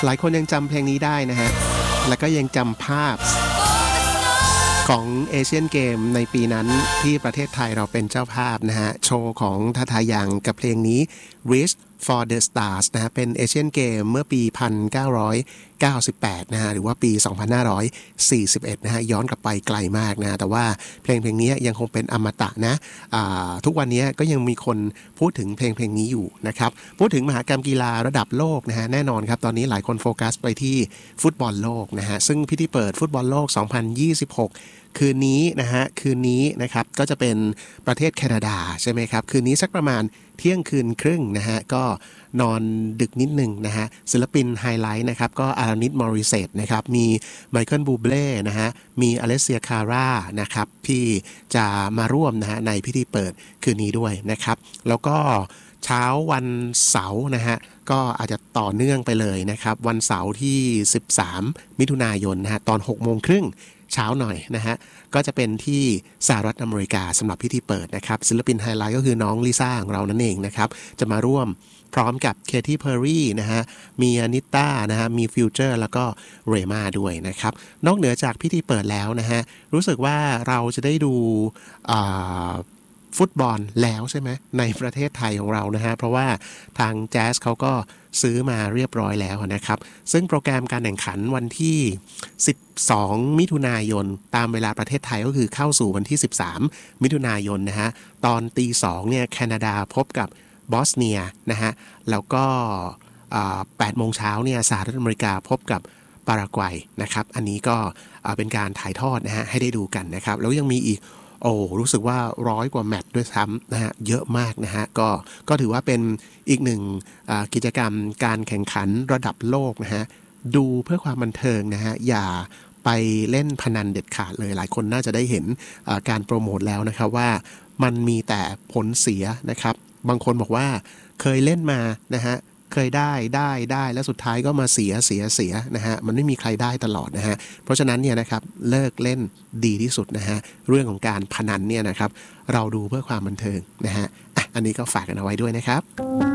หลายคนยังจำเพลงนี้ได้นะฮะแล้วก็ยังจำภาพของเอเชียนเกมในปีนั้นที่ประเทศไทยเราเป็นเจ้าภาพนะฮะโชว์ของทาทายังกับเพลงนี้ Reach for the Stars นะฮะเป็นเอเชียนเกมเมื่อปี 1998 นะฮะหรือว่าปี 2541 นะฮะย้อนกลับไปไกลมากนะแต่ว่าเพลงนี้ยังคงเป็นอมตะนะทุกวันนี้ก็ยังมีคนพูดถึงเพลงนี้อยู่นะครับพูดถึงมหกรรมกีฬาระดับโลกนะฮะแน่นอนครับตอนนี้หลายคนโฟกัสไปที่ฟุตบอลโลกนะฮะซึ่งพิธีเปิดฟุตบอลโลก 2026 คืนนี้นะครับก็จะเป็นประเทศแคนาดาใช่ไหมครับคืนนี้สักประมาณเที่ยงคืนครึ่งนะฮะก็นอนดึกนิดหนึ่งนะฮะศิลปินไฮไลท์นะครับก็อารานิสมอริเซตนะครับมีไมเคิลบูเบล่นะฮะมีอเลสเซียคาร่านะครับที่จะมาร่วมนะฮะในพิธีเปิดคืนนี้ด้วยนะครับแล้วก็เช้าวันเสาร์นะฮะก็อาจจะต่อเนื่องไปเลยนะครับวันเสาร์ที่13มิถุนายนนะฮะตอน 18:30 น.เช้าหน่อยนะฮะก็จะเป็นที่สหรัฐอเมริกาสำหรับพิธีเปิดนะครับศิลปินไฮไลท์ก็คือน้องลิซ่าของเรานั่นเองนะครับจะมาร่วมพร้อมกับเคที่เพอร์รี่นะฮะมีอานิต้านะฮะมีฟิวเจอร์แล้วก็เรม่าด้วยนะครับนอกเหนือจากพิธีเปิดแล้วนะฮะรู้สึกว่าเราจะได้ดูฟุตบอลแล้วใช่ไหมในประเทศไทยของเรานะฮะเพราะว่าทางแจ๊สเขาก็ซื้อมาเรียบร้อยแล้วนะครับซึ่งโปรแกรมการแข่งขันวันที่12มิถุนายนตามเวลาประเทศไทยก็คือเข้าสู่วันที่13มิถุนายนนะฮะตอน 2:00 นเนี่ยแคนาดาพบกับบอสเนียนะฮะแล้วก็8 โมงเช้าเนี่ยสหรัฐอเมริกาพบกับปารากวัยนะครับอันนี้ก็เป็นการถ่ายทอดนะฮะให้ได้ดูกันนะครับแล้วยังมีอีกรู้สึกว่า100 กว่าแมตช์ด้วยซ้ำนะฮะเยอะมากนะฮะก็ถือว่าเป็นอีกหนึ่งกิจกรรมการแข่งขันระดับโลกนะฮะดูเพื่อความบันเทิงนะฮะอย่าไปเล่นพนันเด็ดขาดเลยหลายคนน่าจะได้เห็นการโปรโมทแล้วนะครับว่ามันมีแต่ผลเสียนะครับบางคนบอกว่าเคยเล่นมานะฮะเคยได้แล้วสุดท้ายก็มาเสียนะฮะมันไม่มีใครได้ตลอดนะฮะเพราะฉะนั้นเนี่ยนะครับเลิกเล่นดีที่สุดนะฮะเรื่องของการพนันเนี่ยนะครับเราดูเพื่อความบันเทิงนะฮะอันนี้ก็ฝากกันเอาไว้ด้วยนะครับ